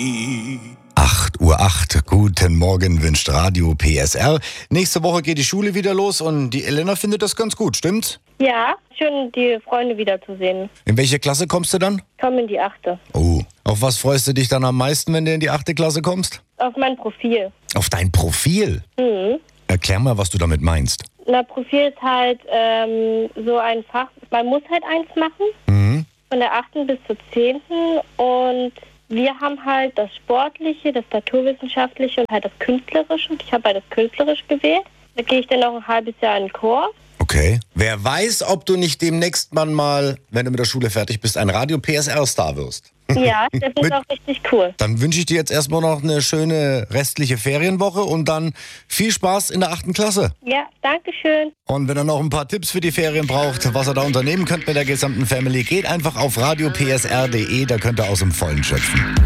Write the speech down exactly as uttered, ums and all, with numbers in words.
acht Uhr acht, guten Morgen wünscht Radio P S R. Nächste Woche geht die Schule wieder los und die Elena findet das ganz gut, stimmt's? Ja, schön, die Freunde wiederzusehen. In welche Klasse kommst du dann? Komm in die achte. Oh, auf was freust du dich dann am meisten, wenn du in die achte Klasse kommst? Auf mein Profil. Auf dein Profil? Mhm. Erklär mal, was du damit meinst. Na, Profil ist halt ähm, so ein Fach, man muss halt eins machen, Mhm. von der achten bis zur zehnten und wir haben halt das Sportliche, das Naturwissenschaftliche und halt das Künstlerische. Ich habe halt das Künstlerische gewählt. Da gehe ich dann noch ein halbes Jahr in den Chor. Okay. Wer weiß, ob du nicht demnächst mal, wenn du mit der Schule fertig bist, ein Radio-P S R-Star wirst. Ja, das ist Mit- auch richtig cool. Dann wünsche ich dir jetzt erstmal noch eine schöne restliche Ferienwoche und dann viel Spaß in der achten Klasse. Ja, danke schön. Und wenn ihr noch ein paar Tipps für die Ferien braucht, was ihr da unternehmen könnt mit der gesamten Family, geht einfach auf radio p s r punkt d e, da könnt ihr aus dem Vollen schöpfen.